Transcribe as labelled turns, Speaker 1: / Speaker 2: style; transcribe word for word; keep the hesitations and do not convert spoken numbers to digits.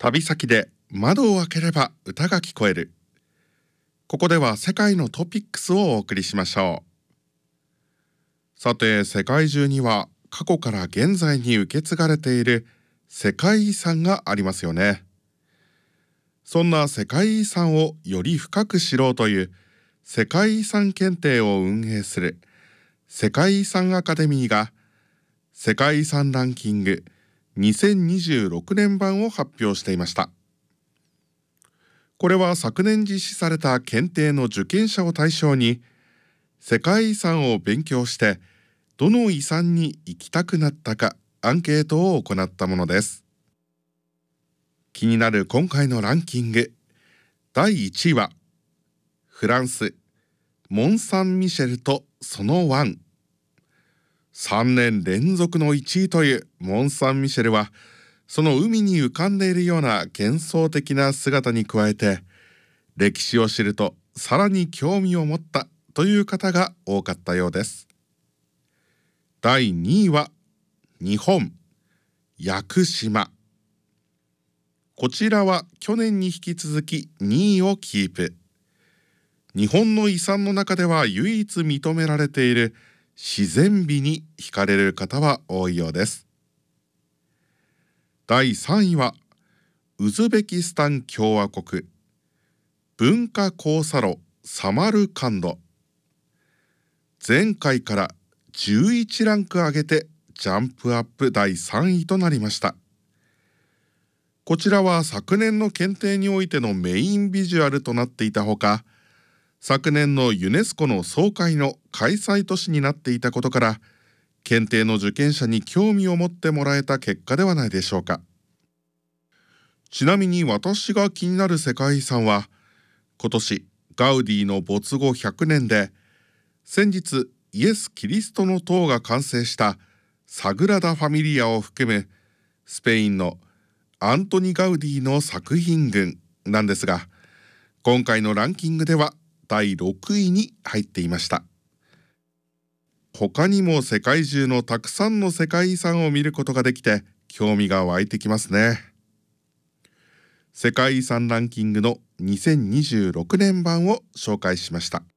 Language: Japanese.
Speaker 1: 旅先で窓を開ければ歌が聞こえる。ここでは世界のトピックスをお送りしましょう。さて、世界中には過去から現在に受け継がれている世界遺産がありますよね。そんな世界遺産をより深く知ろうという世界遺産検定を運営する世界遺産アカデミーが世界遺産ランキングにせんにじゅうろくねん版を発表していました。これは昨年実施された検定の受験者を対象に、世界遺産を勉強してどの遺産に行きたくなったかアンケートを行ったものです。気になる今回のランキング、だいいちいはフランスモン・サン・ミシェルとその湾。さんねん連続のいちいというモン・サン・ミシェルは、その海に浮かんでいるような幻想的な姿に加えて、歴史を知るとさらに興味を持ったという方が多かったようです。だいにいは日本屋久島。こちらは去年に引き続きにいをキープ。日本の遺産の中では唯一認められている自然美に惹かれる方は多いようです。だいさんいはウズベキスタン共和国文化交差路サマルカンド。前回からじゅういちランク上げてジャンプアップだいさんいとなりました。こちらは昨年の検定においてのメインビジュアルとなっていたほか、昨年のユネスコの総会の開催都市になっていたことから、検定の受験者に興味を持ってもらえた結果ではないでしょうか。ちなみに私が気になる世界遺産は、今年ガウディの没後ひゃくねんで、先日イエス・キリストの塔が完成したサグラダ・ファミリアを含むスペインのアントニ・ガウディの作品群なんですが、今回のランキングではだいろくいに入っていました。他にも世界中のたくさんの世界遺産を見ることができて興味が湧いてきますね。世界遺産ランキングのにせんにじゅうろくねん版を紹介しました。